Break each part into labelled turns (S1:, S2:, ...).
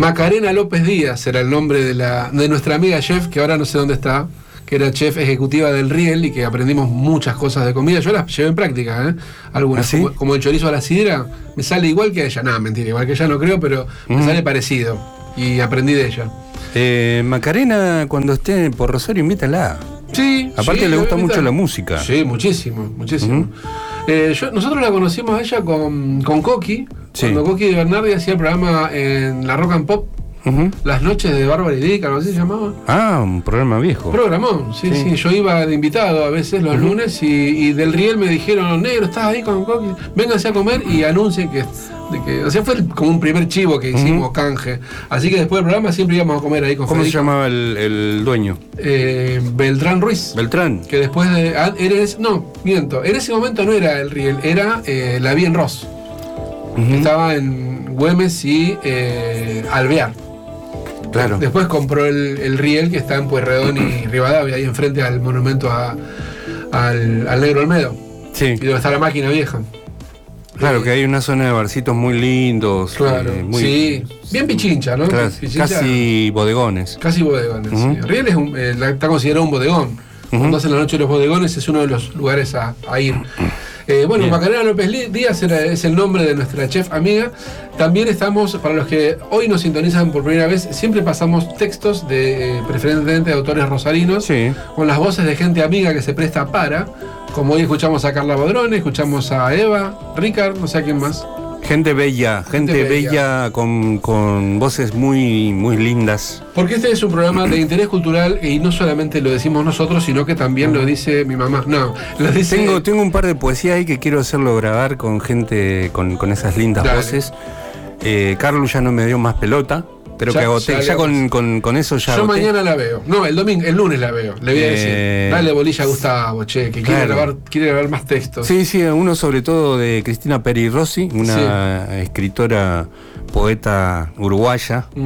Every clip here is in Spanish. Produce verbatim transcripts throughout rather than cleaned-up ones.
S1: Macarena López Díaz era el nombre de, la, de nuestra amiga chef, que ahora no sé dónde está, que era chef ejecutiva del Riel y que aprendimos muchas cosas de comida. Yo las llevé en práctica, ¿eh? Algunas,
S2: ¿Ah, sí?
S1: como, como el chorizo a la sidra, me sale igual que a ella. Nada, mentira, igual que ella no creo, pero mm. me sale parecido. Y aprendí de ella.
S2: Eh, Macarena, cuando esté por Rosario, invítala.
S1: Sí.
S2: Aparte
S1: sí,
S2: le gusta mucho la música.
S1: Sí, muchísimo, muchísimo. Uh-huh. eh, yo, nosotros la conocimos a ella con, con Coqui, sí. Cuando Coqui de Bernardi hacía el programa en la Rock and Pop. Uh-huh. Las noches de Bárbara y Dica, ¿no sé se llamaba?
S2: Ah, un programa viejo.
S1: Programón, sí, sí, sí. Yo iba de invitado a veces los uh-huh. lunes y, y del Riel me dijeron, negro, ¿estás ahí con Coqui? Vénganse a comer y anuncien que, de que... O sea, fue como un primer chivo que hicimos, uh-huh. canje. Así que después del programa siempre íbamos a comer ahí con
S2: ¿Cómo
S1: Federico.
S2: se llamaba el, el dueño?
S1: Eh, Beltrán Ruiz.
S2: Beltrán.
S1: Que después de... Ah, eres, no, miento. En ese momento no era el Riel, era eh, La Bien Ross. Uh-huh. Que estaba en Güemes y eh, Alvear.
S2: Claro.
S1: Después compró el, el Riel, que está en Pueyrredón y Rivadavia, ahí enfrente al monumento a, al, al Negro Olmedo.
S2: Sí.
S1: Y donde está la máquina vieja.
S2: Claro,
S1: eh,
S2: que hay una zona de barcitos muy lindos.
S1: Claro,
S2: eh, muy,
S1: sí. Bien pichincha, ¿no?
S2: Claro,
S1: Pichincha,
S2: casi bodegones.
S1: Casi bodegones, uh-huh. sí. Riel es un, eh, está considerado un bodegón. Uh-huh. Cuando hacen la noche de los bodegones es uno de los lugares a, a ir. Eh, bueno, Bien. Macarena López Díaz era, es el nombre de nuestra chef amiga. También estamos, para los que hoy nos sintonizan por primera vez, siempre pasamos textos de eh, preferentemente de autores rosarinos, sí. con las voces de gente amiga que se presta para, como hoy escuchamos a Carla Bodrone, escuchamos a Eva, Ricard, no sé a quién más.
S2: Gente bella, gente, gente bella, bella con, con voces muy, muy lindas.
S1: Porque este es un programa de interés cultural y no solamente lo decimos nosotros, sino que también lo dice mi mamá. No, lo dice...
S2: Tengo, tengo un par de poesías ahí que quiero hacerlo grabar con gente con, con esas lindas Dale. voces. Eh, Carlos ya no me dio más pelota. Creo ya, que agoté. Ya, ya con, con, con eso ya
S1: Yo
S2: agoté.
S1: Mañana la veo. No, el domingo, el lunes la veo. Le voy a decir. Eh, dale bolilla a Gustavo, che, que claro. quiere grabar, quiere grabar más textos.
S2: Sí, sí, uno sobre todo de Cristina Peri Rossi, una sí. escritora, poeta uruguaya, uh-huh.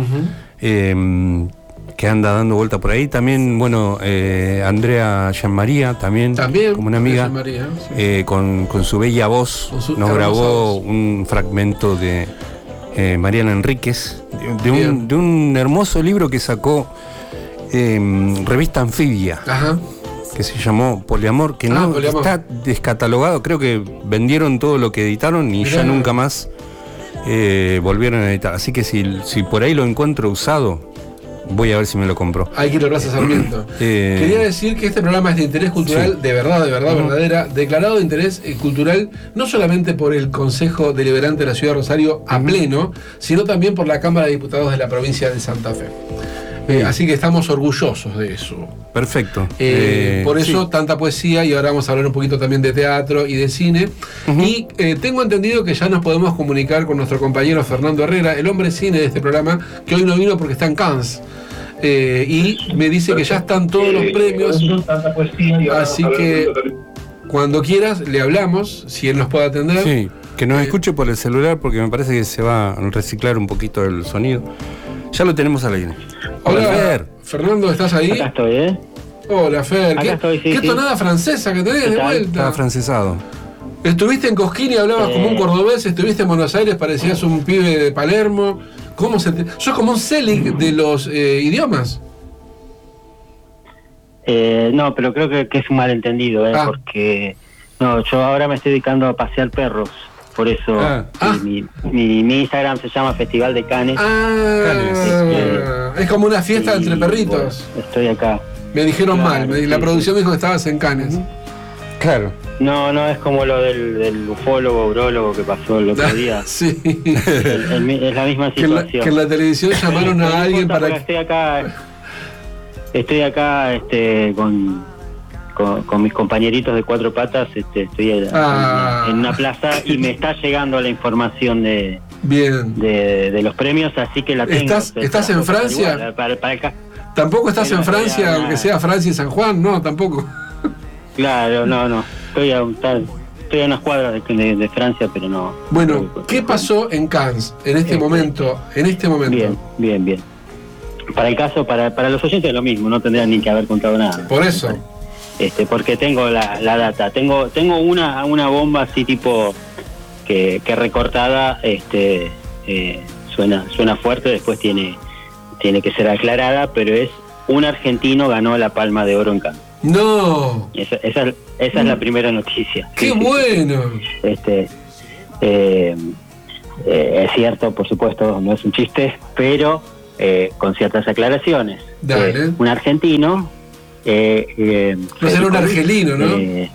S2: eh, que anda dando vuelta por ahí. También, bueno, eh, Andrea Gianmaria, también,
S1: también
S2: como una amiga,
S1: María, sí.
S2: eh, con, con su bella voz, su, nos grabó un fragmento de eh, Mariana Enríquez, de, de, un, de un hermoso libro que sacó eh, Revista Anfibia.
S1: Ajá.
S2: Que se llamó Poliamor, que ah, no Poliamor. Está descatalogado. Creo que vendieron todo lo que editaron y Mirá. ya nunca más eh, volvieron a editar. Así que si, si por ahí lo encuentro usado, voy a ver si me lo compro.
S1: Hay que ir a Plaza Sarmiento. eh... Quería decir que este programa es de interés cultural, sí. de verdad, de verdad, uh-huh. verdadera, declarado de interés cultural, no solamente por el Consejo Deliberante de la Ciudad de Rosario a uh-huh. pleno, sino también por la Cámara de Diputados de la provincia de Santa Fe. Eh, así que estamos orgullosos de eso.
S2: Perfecto.
S1: Eh,
S2: eh,
S1: por eso
S2: sí.
S1: tanta poesía, y ahora vamos a hablar un poquito también de teatro y de cine. Uh-huh. Y eh, tengo entendido que ya nos podemos comunicar con nuestro compañero Fernando Herrera, el hombre cine de este programa, que hoy no vino porque está en Cannes. Eh, y me dice que ya están todos los premios. Así que cuando quieras le hablamos, si él nos puede atender.
S2: Sí, que nos eh, escuche por el celular porque me parece que se va a reciclar un poquito el sonido. Ya lo tenemos al aire.
S1: Hola, Hola Fer. Fernando, ¿estás ahí?
S3: Acá estoy, ¿eh?
S1: Hola, Fer.
S3: Acá
S1: ¿Qué,
S3: estoy, sí,
S1: ¿qué
S3: sí.
S1: tonada francesa que tenés de vuelta?
S2: Estaba francesado.
S1: Estuviste en Cosquín y hablabas eh... como un cordobés, estuviste en Buenos Aires, parecías un pibe de Palermo. ¿Cómo se te... Sos como un Selig de los eh, idiomas.
S3: Eh, no, pero creo que, que es un malentendido, ¿eh? Ah. Porque no, yo ahora me estoy dedicando a pasear perros. Por eso ah. Sí, ah. Mi, mi, mi Instagram se llama Festival de Canes.
S1: Ah, Canes. Es, que, es como una fiesta y, entre perritos.
S3: Bueno, estoy acá.
S1: Me dijeron
S3: claro,
S1: mal, me,
S3: sí,
S1: la producción
S3: sí.
S1: me dijo que estabas en Canes. Uh-huh.
S2: Claro.
S3: No, no, es como lo del, del ufólogo, urólogo que pasó el otro día.
S1: Sí.
S3: El, el, el, es la misma situación.
S1: Que, la, que en la televisión llamaron a alguien para...
S3: Estoy acá, estoy acá este, con... Con, con mis compañeritos de cuatro patas, este, estoy en, ah. en una plaza y me está llegando la información de,
S1: Bien.
S3: de, de los premios, así que la tengo.
S1: ¿Estás, ¿estás en Francia?
S3: Igual, para, para acá.
S1: ¿Tampoco estás en Francia,
S3: a,
S1: aunque sea Francia y San Juan? No, tampoco.
S3: Claro, no, no. Estoy a, estoy a unas cuadras de, de, de Francia, pero no.
S1: Bueno,
S3: no,
S1: ¿qué pasó en Cannes en este, este momento? En este momento.
S3: Bien, bien, bien. Para el caso, para, para los oyentes es lo mismo, no tendrían ni que haber contado nada.
S1: Por eso.
S3: Este, porque tengo la, la data, tengo tengo una una bomba así tipo que, que recortada este eh, suena, suena fuerte, después tiene, tiene que ser aclarada, pero es un argentino ganó la Palma de Oro en Cannes.
S1: ¡No!
S3: Esa, esa, esa es la primera noticia.
S1: ¡Qué
S3: sí,
S1: bueno!
S3: Sí. Este, eh, eh, es cierto, por supuesto, no es un chiste, pero eh, con ciertas aclaraciones.
S1: Dale.
S3: Eh, un argentino... Eh, eh,
S1: no será un argelino, ¿no?
S3: Eh,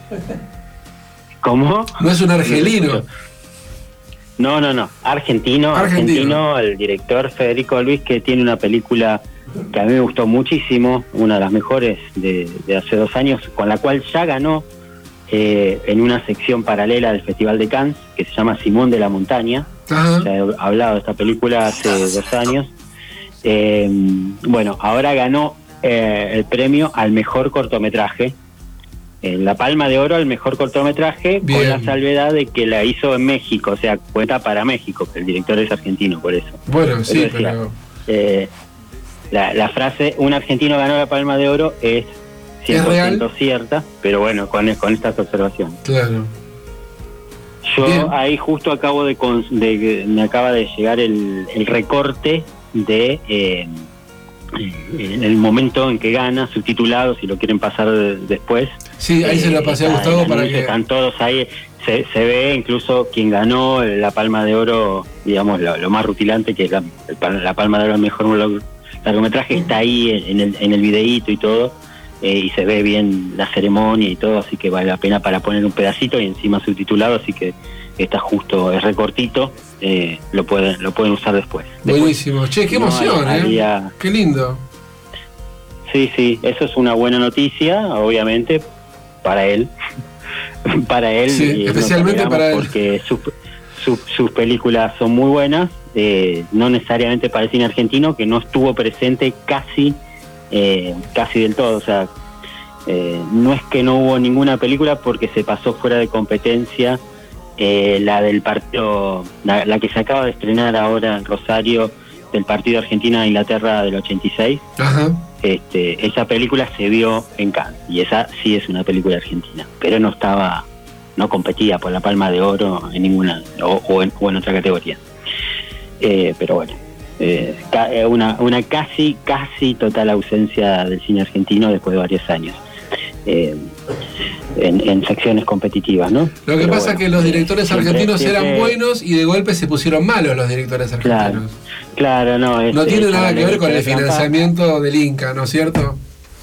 S3: ¿Cómo?
S1: No es un argelino.
S3: No, no, no. Argentino, argentino, argentino, el director Federico Luis, que tiene una película que a mí me gustó muchísimo, una de las mejores de, de hace dos años, con la cual ya ganó eh, en una sección paralela del Festival de Cannes, que se llama Simón de la Montaña. Ajá. Ya he hablado de esta película hace dos años. Eh, bueno, ahora ganó eh, el premio al mejor cortometraje. Eh, la Palma de Oro al mejor cortometraje. Bien. Con la salvedad de que la hizo en México, o sea, cuenta para México, que el director es argentino, por eso.
S1: Bueno, sí, decía,
S3: pero... Eh, la, la frase, un argentino ganó la Palma de Oro, es cien por ciento ¿Es cierta, pero bueno, con, con estas observaciones.
S1: Claro.
S3: Yo
S1: Bien.
S3: Ahí justo acabo de, de... me acaba de llegar el, el recorte de... Eh, en el momento en que gana, subtitulado, si lo quieren pasar de, después.
S1: Sí, ahí eh, se la pasé a Gustavo para que...
S3: Están todos ahí, se, se ve incluso quien ganó la Palma de Oro, digamos, lo, lo más rutilante, que es la, la Palma de Oro, el mejor largometraje, está ahí en el, en el videíto y todo, eh, y se ve bien la ceremonia y todo, así que vale la pena para poner un pedacito y encima subtitulado, así que está justo, es recortito. Eh, lo pueden lo pueden usar después.
S1: Buenísimo.
S3: Después,
S1: che, qué emoción,
S3: no, había...
S1: ¿eh? Qué lindo.
S3: Sí, sí, eso es una buena noticia, obviamente, para él. para él.
S1: Sí, especialmente para él.
S3: Porque sus, sus, sus películas son muy buenas, eh, no necesariamente para el cine argentino, que no estuvo presente casi, eh, casi del todo. O sea, eh, no es que no hubo ninguna película porque se pasó fuera de competencia. Eh, la del partido, la, la que se acaba de estrenar ahora en Rosario, del partido Argentina-Inglaterra del ochenta y seis. Ajá. Este, esa película se vio en Cannes y esa sí es una película argentina, pero no estaba, no competía por la Palma de Oro en ninguna o, o, en, o en otra categoría. Eh, pero bueno, eh, una, una casi, casi total ausencia del cine argentino después de varios años. Eh, En, en secciones competitivas, ¿no?
S1: Lo que Pero pasa es bueno, que los directores siempre, argentinos siempre... eran buenos y de golpe se pusieron malos los directores argentinos.
S3: Claro, claro no. Es,
S1: no tiene
S3: es
S1: nada que ver con el financiamiento trampa. del Inca, ¿no es cierto?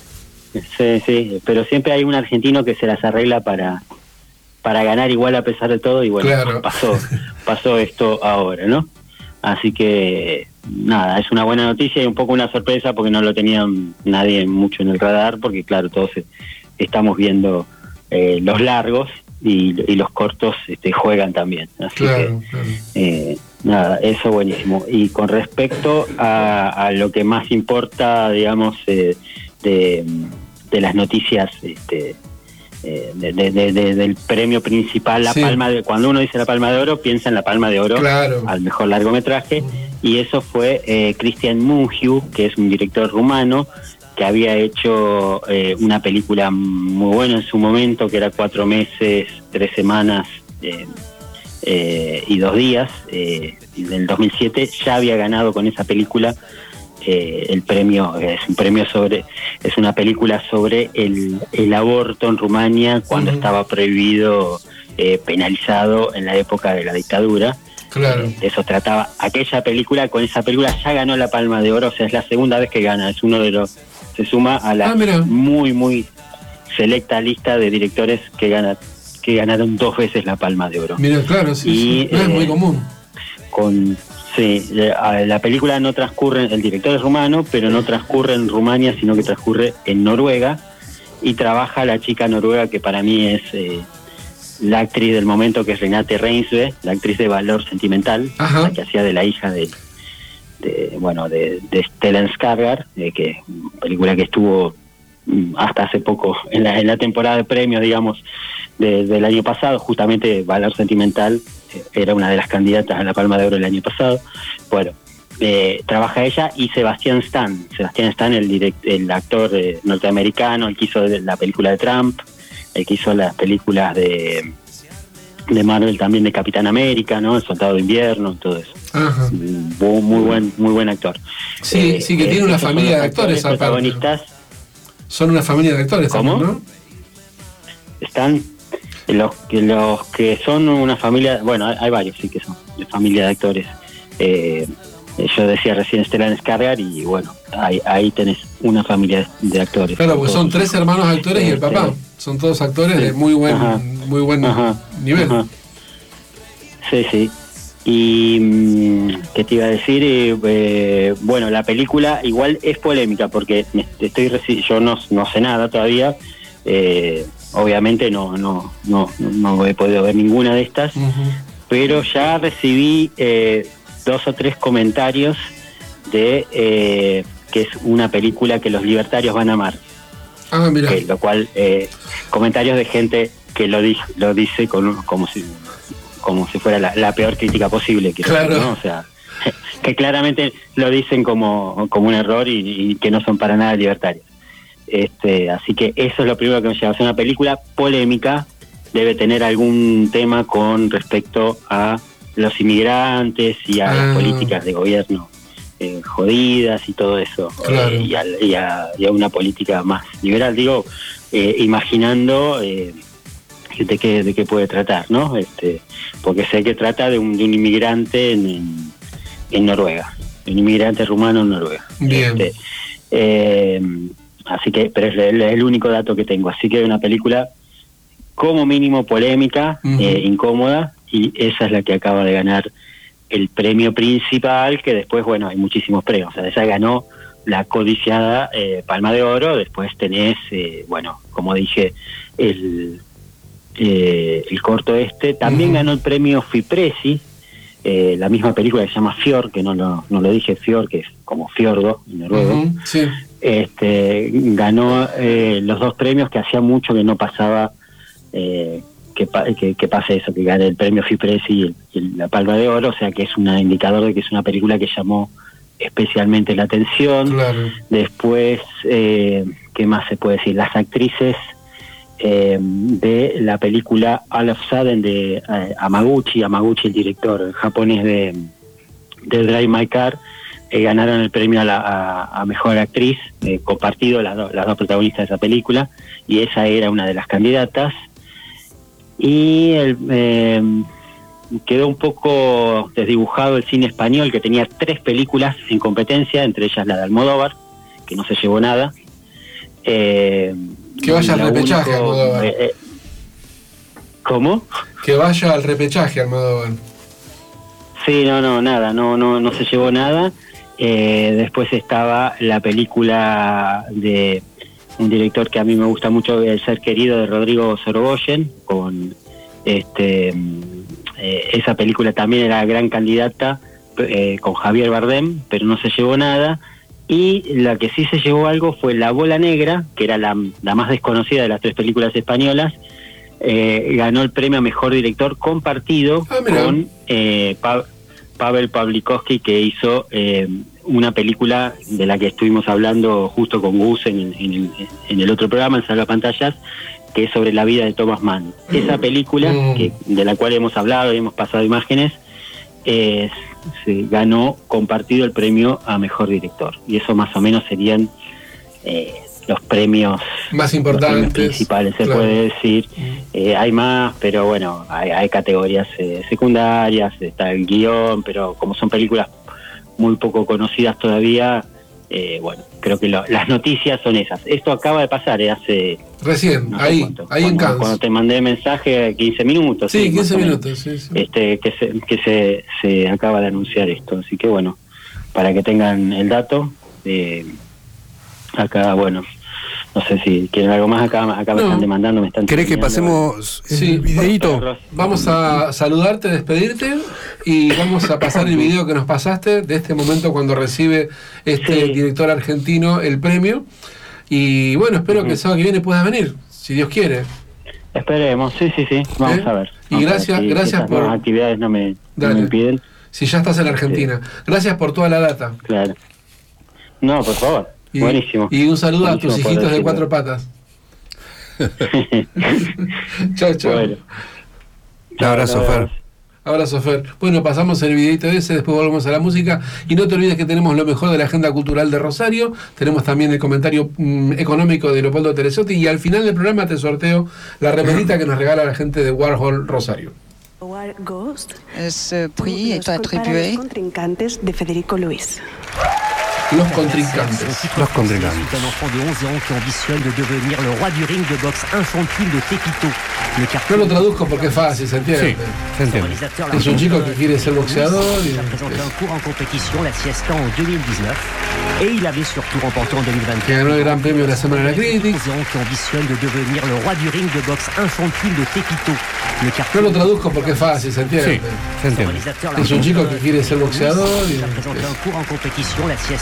S3: Sí, sí, pero siempre hay un argentino que se las arregla para para ganar igual a pesar de todo y bueno, claro. pasó pasó esto ahora, ¿no? Así que nada, es una buena noticia y un poco una sorpresa porque no lo tenía nadie mucho en el radar porque claro, todos estamos viendo Eh, los largos y, y los cortos este, juegan también, así claro, que claro. Eh, nada, eso buenísimo. Y con respecto a, a lo que más importa, digamos, eh, de, de las noticias este, eh, de, de, de, de, del premio principal, la sí. Palma de, cuando uno dice la Palma de Oro, piensa en la Palma de Oro claro. al mejor largometraje, y eso fue eh, Cristian Mungiu, que es un director rumano, que había hecho eh, una película muy buena en su momento, que era Cuatro meses, tres semanas eh, eh, y dos días, eh, del dos mil siete, ya había ganado con esa película eh, el premio, es un premio sobre, es una película sobre el, el aborto en Rumania cuando uh-huh. estaba prohibido, eh, penalizado en la época de la dictadura. Claro. Eh, eso trataba aquella película, con esa película ya ganó la Palma de Oro, o sea, es la segunda vez que gana, es uno de los se suma a la ah, muy, muy selecta lista de directores que gana, que ganaron dos veces la Palma de Oro.
S1: Mira, claro, sí, y, sí. No, eh, es muy común.
S3: Con, sí, la película no transcurre, el director es rumano, pero no transcurre en Rumania, sino que transcurre en Noruega, y trabaja la chica noruega que para mí es eh, la actriz del momento, que es Renate Reinsve, la actriz de Valor Sentimental, Ajá. la que hacía de la hija de... de bueno de, de Stellan Skarsgård, eh, que película que estuvo hasta hace poco en la, en la temporada de premios, digamos, de, del año pasado. Justamente Valor Sentimental eh, era una de las candidatas a la Palma de Oro el año pasado. Bueno, eh, trabaja ella y Sebastián Stan. Sebastián Stan, el, direct, el actor eh, norteamericano, el que hizo la película de Trump, el que hizo las películas de de Marvel también, de Capitán América, ¿no? El Soldado de Invierno, todo eso.
S1: Ajá.
S3: Muy, muy buen muy buen actor.
S1: Sí,
S3: eh,
S1: sí, que
S3: eh,
S1: tiene una
S3: estos
S1: familia
S3: son
S1: de
S3: los
S1: actores aparte.
S3: protagonistas.
S1: Son una familia de actores
S3: ¿Cómo?
S1: también, ¿no?
S3: Están los que los que son una familia, bueno, hay, hay varios sí que son de familia de actores. Eh, yo decía recién Stellan Skarsgård y bueno, ahí, ahí tenés una familia de actores.
S1: Claro, porque son
S3: todos,
S1: tres hermanos actores y el
S3: este,
S1: papá. Son todos actores
S3: sí,
S1: de muy buen,
S3: ajá,
S1: muy buen
S3: ajá,
S1: nivel.
S3: Ajá. Sí, sí. Y qué te iba a decir, eh, eh, bueno, la película igual es polémica porque me estoy reci- yo no, no sé nada todavía, eh, obviamente no no no no he podido ver ninguna de estas,
S1: Uh-huh.
S3: pero ya recibí eh, dos o tres comentarios de eh, que es una película que los libertarios van a amar.
S1: Ah, mira.
S3: Eh, lo cual eh, comentarios de gente que lo dice lo dice con, como si como si fuera la, la peor crítica posible, quiero
S1: Claro.
S3: decir, ¿no? O sea, que claramente lo dicen como, como un error y, y que no son para nada libertarios. Este, así que eso es lo primero que me lleva a ser una película polémica, debe tener algún tema con respecto a los inmigrantes y a
S1: Ah.
S3: las políticas de gobierno eh, jodidas y todo eso,
S1: Claro.
S3: eh, y, a, y, a, y a una política más liberal, digo, eh, imaginando eh, de qué de qué puede tratar, ¿no? Este, porque sé que trata de un, de un inmigrante en, en, en Noruega, un inmigrante rumano en Noruega.
S1: Bien.
S3: Este, eh, así que, pero es el, el único dato que tengo. Así que es una película como mínimo polémica,
S1: Uh-huh.
S3: eh, incómoda, y esa es la que acaba de ganar el premio principal, que después, bueno, hay muchísimos premios. O sea, esa ganó la codiciada eh, Palma de Oro, después tenés, eh, bueno, como dije, el... Eh, el corto este, también uh-huh. ganó el premio Fipresi, eh, la misma película que se llama Fjord, que no lo, no lo dije Fjord, que es como fiordo en noruego,
S1: Uh-huh. Sí.
S3: este, ganó eh, los dos premios que hacía mucho que no pasaba, eh, que, que, que pase eso, que gane el premio Fipresi y, el, y la Palma de Oro, o sea que es un indicador de que es una película que llamó especialmente la atención.
S1: Claro.
S3: Después, eh, ¿qué más se puede decir? Las actrices Eh, de la película All of Sudden de eh, Amaguchi, Amaguchi el director japonés de, de Drive My Car, eh, ganaron el premio a, la, a, a mejor actriz, eh, compartido las, do, las dos protagonistas de esa película, y esa era una de las candidatas. Y el, eh, quedó un poco desdibujado el cine español, que tenía tres películas en competencia, entre ellas la de Almodóvar, que no se llevó nada. Eh,
S1: que vaya al repechaje, único, Almodóvar.
S3: Eh, eh, ¿Cómo?
S1: Que vaya al repechaje, Almodóvar.
S3: Sí, no, no, nada, no, no, no se llevó nada. Eh, después estaba la película de un director que a mí me gusta mucho, El ser querido, de Rodrigo Sorogoyen, con este eh, esa película también era gran candidata, eh, con Javier Bardem, pero no se llevó nada. Y la que sí se llevó algo fue La Bola Negra, que era la, la más desconocida de las tres películas españolas. Eh, ganó el premio a Mejor Director compartido ah, con eh, pa- Pavel Pawlikowski, que hizo eh, una película de la que estuvimos hablando justo con Gus en, en, en el otro programa, en Salvapantallas, que es sobre la vida de Thomas Mann. Mm. Esa película, mm. que, de la cual hemos hablado y hemos pasado imágenes, eh, se ganó compartido el premio a Mejor Director, y eso más o menos serían eh, los premios
S1: más importantes,
S3: los premios principales, se claro. puede decir. Eh, hay más, pero bueno, hay, hay categorías eh, secundarias, está el guión, pero como son películas muy poco conocidas todavía, eh, bueno, creo que lo, las noticias son esas. Esto acaba de pasar, eh, hace...
S1: Recién, no ahí, cuánto, ahí
S3: cuando,
S1: en Cannes.
S3: Cuando te mandé mensaje, quince minutos.
S1: Sí, sí quince minutos, sí, sí.
S3: Este, que se, que se, se acaba de anunciar esto, así que bueno, para que tengan el dato, eh, acá, bueno, no sé si quieren algo más, acá, acá no. me están demandando, me están...
S2: ¿Querés que pasemos el
S1: sí,
S2: videito?
S1: Vamos a saludarte, despedirte, y vamos a pasar el video que nos pasaste de este momento cuando recibe este sí. director argentino el premio. Y bueno, espero uh-huh. que el sábado que viene puedas venir, si Dios quiere.
S3: Esperemos, sí, sí, sí, vamos ¿Eh? a ver.
S1: Vamos y gracias,
S3: ver si,
S1: gracias
S3: si
S1: por...
S3: las actividades no me, no me impiden.
S1: Si ya estás en la Argentina. Sí. Gracias por toda la data.
S3: Claro. No, por favor. Y, Buenísimo.
S1: Y un saludo
S3: Buenísimo
S1: a tus hijitos de cuatro patas. Chao, chao. Bueno.
S2: Un abrazo, Fer.
S1: Abrazo, Fer. Bueno, pasamos el videito ese, después volvemos a la música. Y no te olvides que tenemos lo mejor de la agenda cultural de Rosario. Tenemos también el comentario mmm, económico de Leopoldo Teresotti. Y al final del programa te sorteo la remerita que nos regala la gente de Warhol Rosario.
S4: Ce prix est attribué
S5: contrincantes de Federico Luis.
S1: Los contrincantes.
S2: Los contrincantes.
S6: C'est un enfant de once ans qui ambitionne de devenir le roi du ring de boxe infantile de Tepito.
S1: No lo traduzco porque es fácil, ¿se entiende?
S2: Sí, se entiende.
S1: Es un chico que quiere ser boxeador.
S6: Il a présenté un cours en compétition, la Siesta, en deux mille dix-neuf. Et il avait surtout remporté en deux mille vingt-quatre.
S1: Que ganó el Gran Premio de la Semana de la Crítica.
S6: onze ans qui ambitionne de devenir le roi du ring de boxe infantile de Tepito.
S1: No lo traduzco porque es fácil, ¿se entiende?
S2: Sí, se entiende.
S1: Es un chico que quiere ser boxeador.
S6: Il a présenté un cours en compétition, la Siesta.